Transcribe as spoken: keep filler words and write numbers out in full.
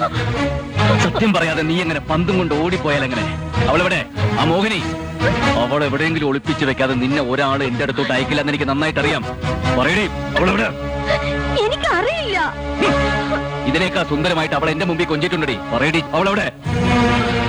സത്യം പറയാതെ നീ എങ്ങനെ പന്തും കൊണ്ട് ഓടിപ്പോയാൽ എങ്ങനെ? അവളെവിടെ? ആ മോഹിനി അവൾ എവിടെയെങ്കിലും ഒളിപ്പിച്ചു വെക്കാതെ നിന്നെ ഒരാൾ എന്റെ അടുത്തോട്ട് അയക്കില്ലെന്ന് എനിക്ക് നന്നായിട്ട് അറിയാം. പറയണേ, അവളെവിടെ? എനിക്കറിയില്ല. ഇതിനേക്കാ സുന്ദരമായിട്ട് അവൾ എന്റെ മുമ്പിൽ കൊഞ്ചിട്ടുണ്ടടി. പറയടി, അവളെവിടെ?